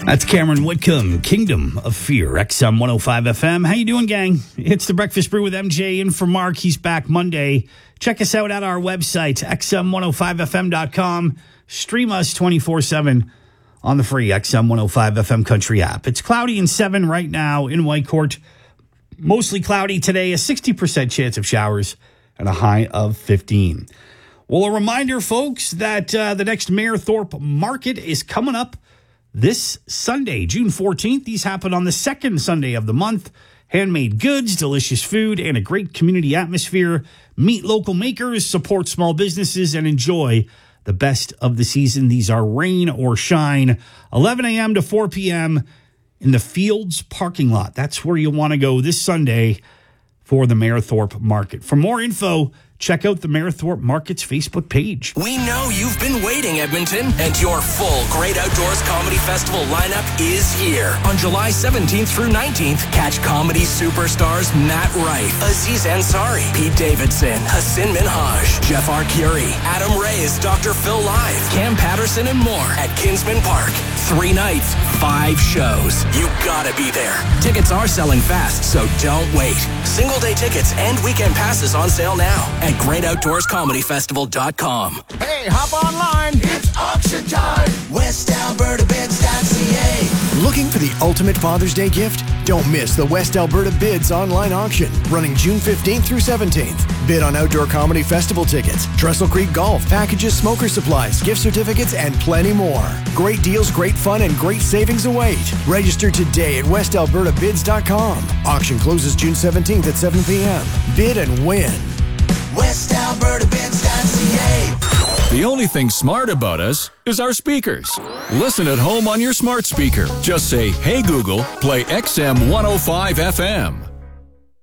That's Cameron Whitcomb, Kingdom of Fear, XM 105 FM. How you doing, gang? It's the Breakfast Brew with MJ in for Mark. He's back Monday. Check us out at our website, xm105fm.com. Stream us 24/7 on the free XM 105 FM Country app. It's cloudy and 7 right now in Whitecourt. Mostly cloudy today, a 60% chance of showers, and a high of 15. Well, a reminder, folks, that the next Mayor Thorpe Market is coming up this Sunday, June 14th. These happen on the second Sunday of the month. Handmade goods, delicious food, and a great community atmosphere. Meet local makers, support small businesses, and enjoy the best of the season. These are rain or shine, 11 a.m. to 4 p.m. in the Fields parking lot. That's where you want to go this Sunday for the Mayor Thorpe Market. For more info, check out the Mayor Thorpe Market's Facebook page. We know you've been waiting, Edmonton, and your full Great Outdoors Comedy Festival lineup is here. On July 17th through 19th, catch comedy superstars Matt Wright, Aziz Ansari, Pete Davidson, Hassan Minhaj, Jeff Arcuri, Adam Reyes, Dr. Phil Live, Cam Patterson, and more at Kinsman Park. 3 nights, 5 shows. You gotta be there. Tickets are selling fast, so don't wait. Single-day tickets and weekend passes on sale now at GreatOutdoorsComedyFestival.com. Hey, hop online. It's auction time. WestAlbertaBids.ca. Looking for the ultimate Father's Day gift? Don't miss the West Alberta Bids online auction running June 15th through 17th. Bid on outdoor comedy festival tickets, Trestle Creek Golf, packages, smoker supplies, gift certificates, and plenty more. Great deals, great fun, and great savings await. Register today at WestAlbertaBids.com. Auction closes June 17th at 7 p.m. Bid and win. WestAlbertaBids.ca. The only thing smart about us is our speakers. Listen at home on your smart speaker. Just say, "Hey Google, play XM 105 FM."